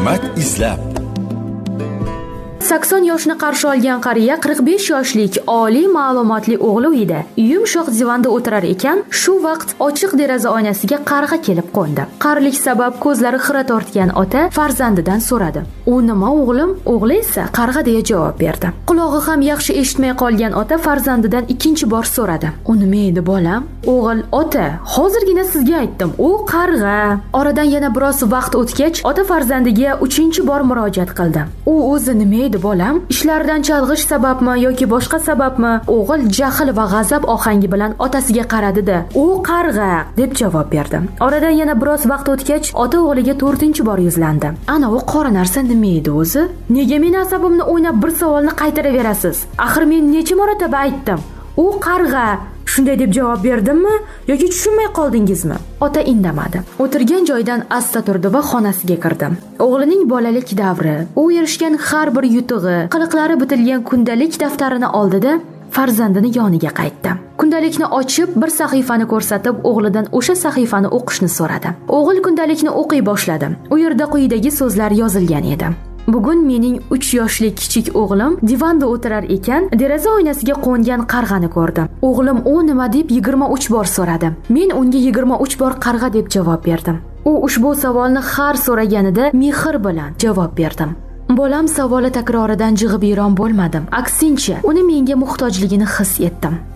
Hikmat izlab. 80 yoshni qarshi olgan qariya 45 yoshlik oliy ma'lumotli o'g'li uyida yumshoq divanda o'tirar ekan, shu vaqt ochiq deraza oynasiga qarg'a kelib qo'ndi. Qarilik sabab ko'zlari xira tortgan ota farzandidan so'radi. "U nima o'g'lim?" O'g'li esa qarg'a deya javob berdi. Qulog'i ham yaxshi eshitmay qolgan ota farzandidan ikkinchi bor so'radi. "U nima edi bolam?" O'g'il: "Ota, hozirgina sizga aytdim, u qarg'a." Oradan yana biroz vaqt o'tgach, ota farzandiga 3-chi bor murojaat qildi. "U o'zi nima edi bolam? Ishlaridan chalg'ish sababmi yoki boshqa sababmi?" O'g'il jahl va g'azab ohangi bilan otasiga qaradi-da, "U qarg'a" deb javob berdi. Oradan yana biroz vaqt o'tgach, ota o'g'liga 4-chi bor yuzlandi. "Ana u qora narsa nima edi o'zi? Nega meni asabimni o'ynab bir savolni qaytaraverasiz? Axir men necha marotaba aytdim? U qarg'a." Shunday deb javob berdimmi yoki tushunmay qoldingizmi? Ota indamadi. O'tirgan joyidan asta turdi va xonasiga kirdi. O'g'lining bolalik davri, u erishgan har bir yutug'i, qiliqlari bitilgan kundalik daftarini oldida farzandini yoniga qaytdi. Kundalikni ochib, bir sahifani ko'rsatib, o'g'lidan o'sha sahifani o'qishni so'radi. O'g'il kundalikni o'qiy boshladi. U yerda quyidagi so'zlar yozilgan edi. "Bugun mening 3 yoshli kichik o'g'lim divanda o'tirar ekan, deraza oynasiga qo'ngan qarg'ani ko'rdi. O'g'lim u nima deb 23 bor so'radi. Men unga 23 bor qarg'a deb javob berdim. U ushbu savolni har so'raganida mehr bilan javob berdim. Bolam savoli takroridan jig'ibiyron bo'lmadim. Aksincha, uni menga muhtojligini his etdim.